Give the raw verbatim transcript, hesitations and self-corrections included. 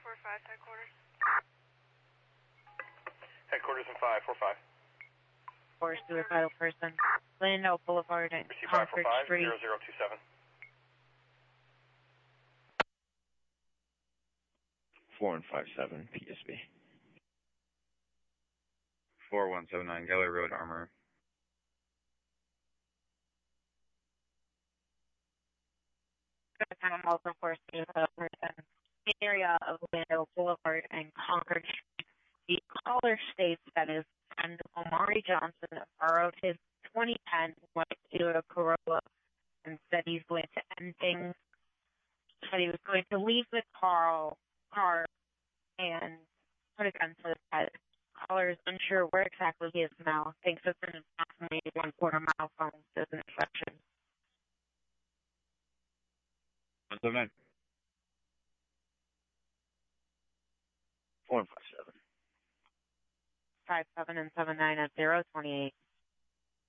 four five, headquarters. Headquarters in five four five. Or suicidal person. Lando Boulevard and Concord Street. zero zero two seven. four one five seven, P S B. four one seven nine, Gallery Road, Armor. I'm also for suicidal person. The area of Lando Boulevard and Concord Street. The caller states that his friend Omari Johnson borrowed his twenty ten white Toyota Corolla and said he's going to end things. Said he was going to leave the car, car and put a gun to his head. Caller is unsure where exactly he is now. Thinks it's an approximately one quarter mile from this intersection. one seven nine. four one five seven. Five seven and seven nine at zero twenty eight.